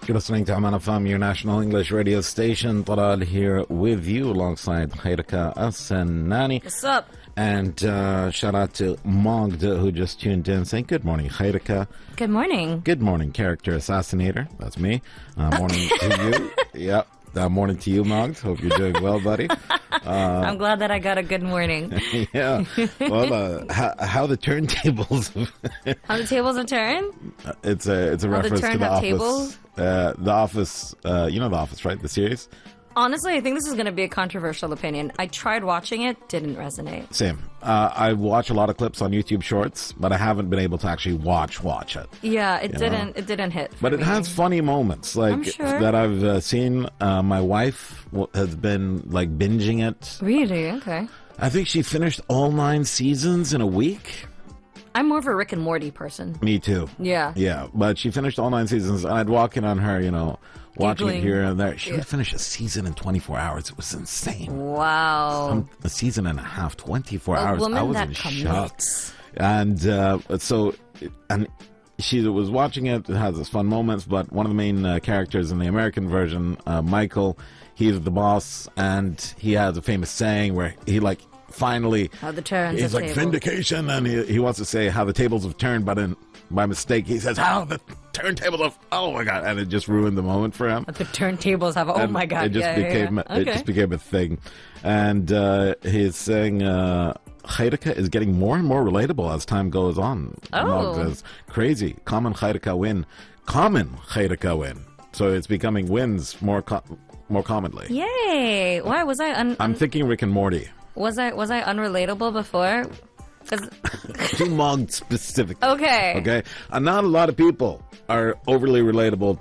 You're listening to Aman FM, your national English radio station. Talal here with you alongside Khairika As-Nani. What's up? And shout out to Magda who just tuned in saying good morning, Khairika. Good morning. Good morning, character assassinator. That's me. Morning to you. Yep. Morning to you, Magd. Hope you're doing well, buddy. I'm glad that I got a good morning. Yeah. Well, how the turntables How the tables have turned? It's a reference to The Office. Tables? The Office, you know The Office, right? The series? Honestly, I think this is going to be a controversial opinion. I tried watching it, didn't resonate. Same. I watch a lot of clips on YouTube Shorts, but I haven't been able to actually watch it. Yeah, it didn't hit. But it me. has funny moments, like sure. that I've seen. My wife has been like binging it. Really? Okay. I think she finished all 9 seasons in a week. I'm more of a Rick and Morty person. Me too. Yeah. Yeah, but she finished all 9 seasons, and I'd walk in on her, watching Giggling. it here and there. She would finish a season in 24 hours. It was insane. Wow. A season and a half, 24 A hours. woman I was that in shock. commits. And she was watching it. It has its fun moments, but one of the main characters in the American version, Michael, he's the boss, and he has a famous saying where he finally How the turns he's of like table. vindication, and he wants to say how the tables have turned, but by mistake he says how the turntables have, oh my god, and it just ruined the moment for him. The turntables have. Oh And my god! It just became Okay. it just became a thing, and he's saying Khairika is getting more and more relatable as time goes on. Oh. Says, crazy. Common Khairika win. So it's becoming wins more commonly. Yay! Why was I? I'm thinking Rick and Morty. Was I unrelatable before? 'Cause- To Mog specifically. Okay. Okay. And not a lot of people are overly relatable